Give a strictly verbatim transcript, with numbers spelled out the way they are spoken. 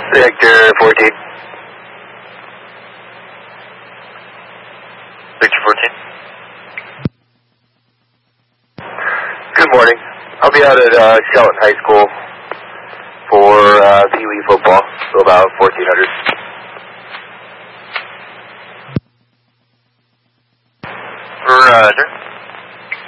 Victor fourteen. Victor fourteen. Good morning. I'll be out at uh, Shelton High School for uh, Pee Wee football, so about fourteen hundred.